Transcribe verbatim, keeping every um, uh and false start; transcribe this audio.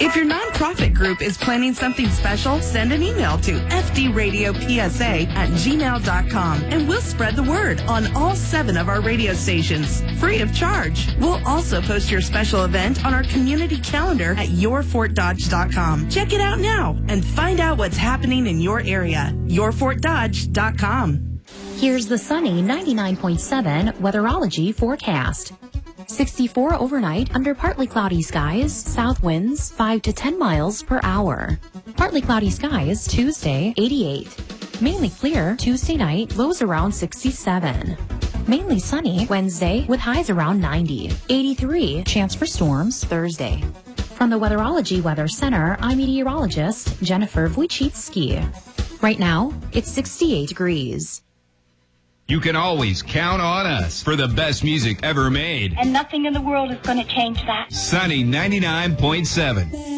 If your nonprofit group is planning something special, send an email to f d radio p s a at gmail dot com and we'll spread the word on all seven of our radio stations, free of charge. We'll also post your special event on our community calendar at your fort dodge dot com. Check it out now and find out what's happening in your area. your fort dodge dot com. Here's the sunny ninety-nine point seven weatherology forecast. sixty-four overnight under partly cloudy skies, south winds five to ten miles per hour. Partly cloudy skies Tuesday, eighty-eight. Mainly clear Tuesday night, lows around sixty-seven. Mainly sunny Wednesday with highs around ninety. eighty-three, chance for storms Thursday. From the Weatherology Weather Center, I'm meteorologist Jennifer Wojcicki. Right now, it's sixty-eight degrees. You can always count on us for the best music ever made. And nothing in the world is going to change that. Sunny ninety-nine point seven.